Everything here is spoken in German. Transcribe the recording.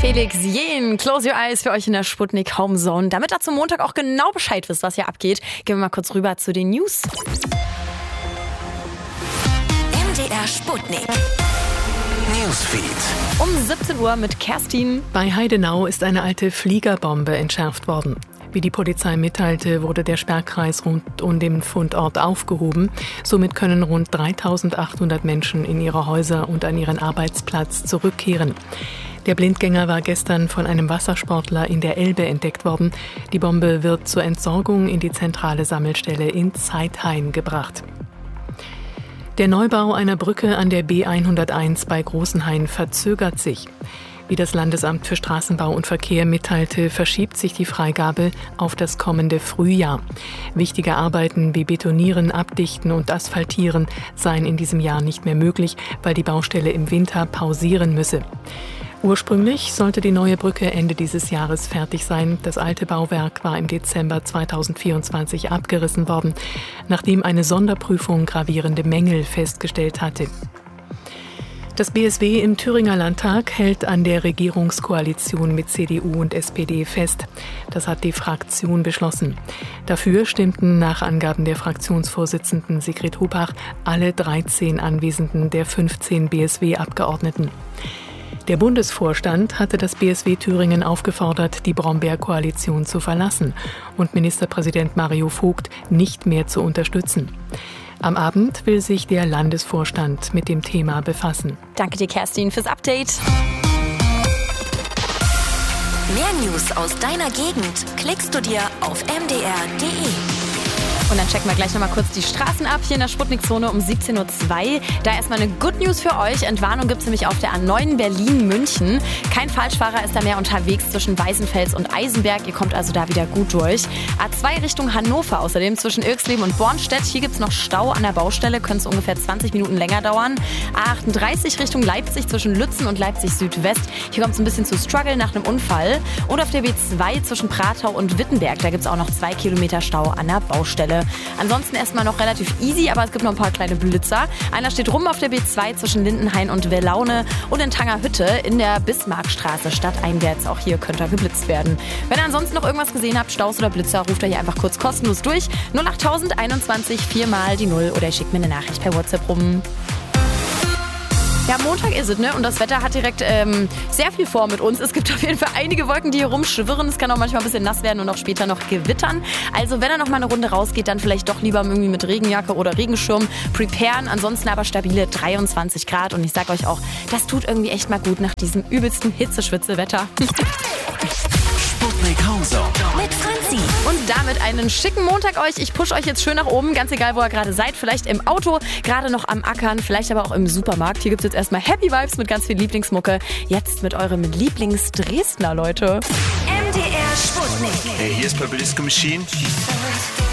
Felix Jähn, Close Your Eyes für euch in der Sputnik Homezone. Damit ihr zum Montag auch genau Bescheid wisst, was hier abgeht, gehen wir mal kurz rüber zu den News. MDR Sputnik Newsfeed. Um 17 Uhr mit Kerstin. Bei Heidenau ist eine alte Fliegerbombe entschärft worden. Wie die Polizei mitteilte, wurde der Sperrkreis rund um den Fundort aufgehoben. Somit können rund 3.800 Menschen in ihre Häuser und an ihren Arbeitsplatz zurückkehren. Der Blindgänger war gestern von einem Wassersportler in der Elbe entdeckt worden. Die Bombe wird zur Entsorgung in die zentrale Sammelstelle in Zeithain gebracht. Der Neubau einer Brücke an der B101 bei Großenhain verzögert sich. Wie das Landesamt für Straßenbau und Verkehr mitteilte, verschiebt sich die Freigabe auf das kommende Frühjahr. Wichtige Arbeiten wie Betonieren, Abdichten und Asphaltieren seien in diesem Jahr nicht mehr möglich, weil die Baustelle im Winter pausieren müsse. Ursprünglich sollte die neue Brücke Ende dieses Jahres fertig sein. Das alte Bauwerk war im Dezember 2024 abgerissen worden, nachdem eine Sonderprüfung gravierende Mängel festgestellt hatte. Das BSW im Thüringer Landtag hält an der Regierungskoalition mit CDU und SPD fest. Das hat die Fraktion beschlossen. Dafür stimmten nach Angaben der Fraktionsvorsitzenden Sigrid Hubach alle 13 Anwesenden der 15 BSW-Abgeordneten. Der Bundesvorstand hatte das BSW Thüringen aufgefordert, die Brombeer-Koalition zu verlassen und Ministerpräsident Mario Vogt nicht mehr zu unterstützen. Am Abend will sich der Landesvorstand mit dem Thema befassen. Danke dir, Kerstin, fürs Update. Mehr News aus deiner Gegend klickst du dir auf mdr.de. Und dann checken wir gleich nochmal kurz die Straßen ab, hier in der Sputnik-Zone um 17.02 Uhr. Da erstmal eine Good News für euch. Entwarnung gibt es nämlich auf der A9 Berlin-München. Kein Falschfahrer ist da mehr unterwegs zwischen Weißenfels und Eisenberg. Ihr kommt also da wieder gut durch. A2 Richtung Hannover außerdem zwischen Irxleben und Bornstedt. Hier gibt es noch Stau an der Baustelle, könnte es ungefähr 20 Minuten länger dauern. A38 Richtung Leipzig zwischen Lützen und Leipzig Südwest. Hier kommt es ein bisschen zu Struggle nach einem Unfall. Und auf der B2 zwischen Pratau und Wittenberg. Da gibt es auch noch 2 Kilometer Stau an der Baustelle. Ansonsten erstmal noch relativ easy, aber es gibt noch ein paar kleine Blitzer. Einer steht rum auf der B2 zwischen Lindenhain und Wellaune und in Tangerhütte in der Bismarckstraße stadteinwärts. Auch hier könnte er geblitzt werden. Wenn ihr ansonsten noch irgendwas gesehen habt, Staus oder Blitzer, ruft er hier einfach kurz kostenlos durch. 08021 4 mal die 0 oder ihr schickt mir eine Nachricht per WhatsApp rum. Ja, Montag ist es, ne? Und das Wetter hat direkt sehr viel vor mit uns. Es gibt auf jeden Fall einige Wolken, die hier rumschwirren. Es kann auch manchmal ein bisschen nass werden und auch später noch gewittern. Also wenn er noch mal eine Runde rausgeht, dann vielleicht doch lieber irgendwie mit Regenjacke oder Regenschirm preparen. Ansonsten aber stabile 23 Grad. Und ich sag euch auch, das tut irgendwie echt mal gut nach diesem übelsten Hitzeschwitze-Wetter. Sputnik Homezone mit Franzi. Und damit einen schicken Montag euch. Ich push euch jetzt schön nach oben, ganz egal, wo ihr gerade seid. Vielleicht im Auto, gerade noch am Ackern, vielleicht aber auch im Supermarkt. Hier gibt es jetzt erstmal Happy Vibes mit ganz viel Lieblingsmucke. Jetzt mit eurem Lieblings-Dresdner, Leute. MDR Sputnik. Hey, hier ist Purple Disco Machine.